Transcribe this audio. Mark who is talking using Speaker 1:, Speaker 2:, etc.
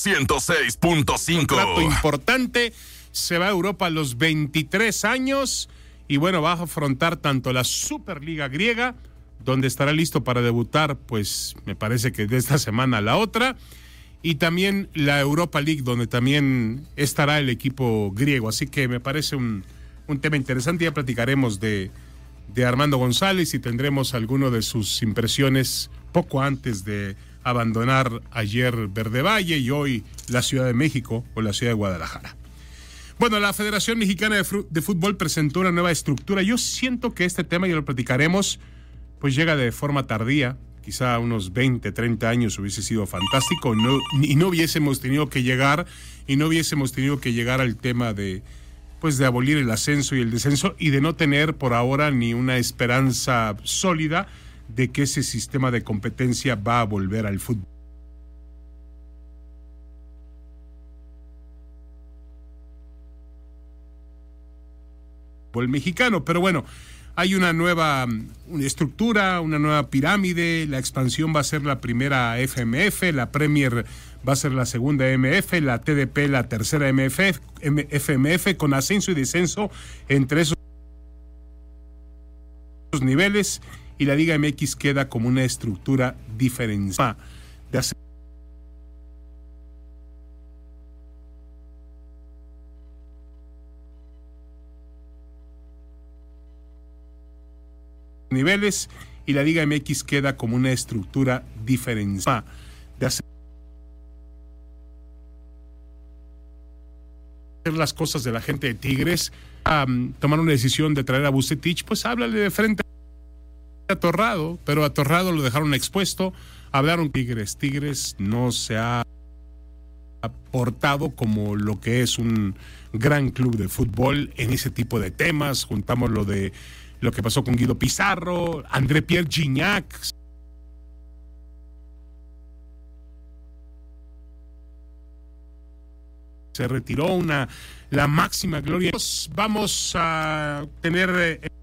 Speaker 1: 106.5.
Speaker 2: Trato importante, se va a Europa a los 23 años y bueno, va a afrontar tanto la Superliga griega, donde estará listo para debutar, pues me parece que de esta semana a la otra, y también la Europa League, donde también estará el equipo griego. Así que me parece un tema interesante. Ya platicaremos de Armando González y tendremos alguno de sus impresiones poco antes de abandonar ayer Verde Valle y hoy la Ciudad de México o la Ciudad de Guadalajara. Bueno, la Federación Mexicana de Fútbol presentó una nueva estructura. Yo siento que este tema, ya lo platicaremos, pues llega de forma tardía. Quizá unos 20, 30 años hubiese sido fantástico y no hubiésemos tenido que llegar al tema de abolir el ascenso y el descenso y de no tener por ahora ni una esperanza sólida de que ese sistema de competencia va a volver al fútbol mexicano. Pero bueno, hay una nueva estructura, una nueva pirámide. La expansión va a ser la primera FMF, la Premier va a ser la segunda MF, la TDP la tercera FMF, con ascenso y descenso entre esos niveles, y la Liga MX queda como una estructura diferenciada de hacer niveles, y la Liga MX queda como una estructura diferenciada de hacer las cosas de la gente de Tigres. Tomar una decisión de traer a Vucetich, pues háblale de frente a Torrado, pero a Torrado lo dejaron expuesto. Hablaron Tigres no se ha portado como lo que es un gran club de fútbol en ese tipo de temas. Juntamos lo que pasó con Guido Pizarro, André Pierre Gignac. Se retiró la máxima gloria. Vamos a tener